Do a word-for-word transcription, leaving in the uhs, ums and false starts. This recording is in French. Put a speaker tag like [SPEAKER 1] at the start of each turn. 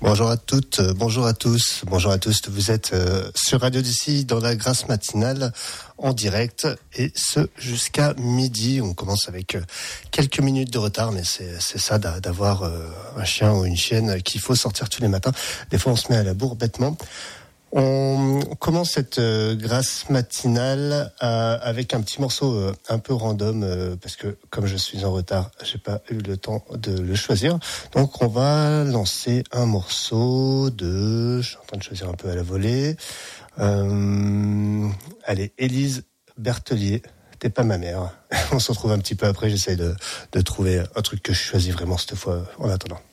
[SPEAKER 1] Bonjour à toutes, euh, bonjour à tous, bonjour à tous. Vous êtes euh, sur Radio d'ici dans la Grâce matinale en direct et ce jusqu'à midi. On commence avec euh, quelques minutes de retard, mais c'est, c'est ça d'avoir euh, un chien ou une chienne qu'il faut sortir tous les matins. Des fois, on se met à la bourre bêtement. On commence cette euh, Grâce matinale euh, avec un petit morceau euh, un peu random euh, parce que comme je suis en retard, j'ai pas eu le temps de le choisir. Donc on va lancer un morceau de, je suis en train de choisir un peu à la volée. Euh, allez, Élise Berthelier, T'es pas ma mère. On se retrouve un petit peu après. J'essaie de de trouver un truc que je choisis vraiment cette fois en attendant.